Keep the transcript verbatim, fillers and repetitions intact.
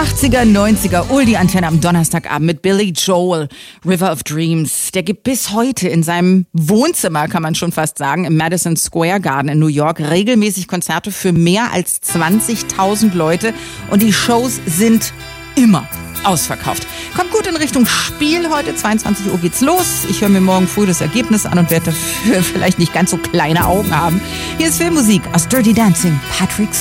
achtziger, neunziger, Uli Antenne am Donnerstagabend mit Billy Joel, River of Dreams. Der gibt bis heute in seinem Wohnzimmer, kann man schon fast sagen, im Madison Square Garden in New York regelmäßig Konzerte für mehr als zwanzigtausend Leute. Und die Shows sind immer ausverkauft. Kommt gut in Richtung Spiel heute, zweiundzwanzig Uhr geht's los. Ich höre mir morgen früh das Ergebnis an und werde dafür vielleicht nicht ganz so kleine Augen haben. Hier ist Filmmusik aus Dirty Dancing, Patrick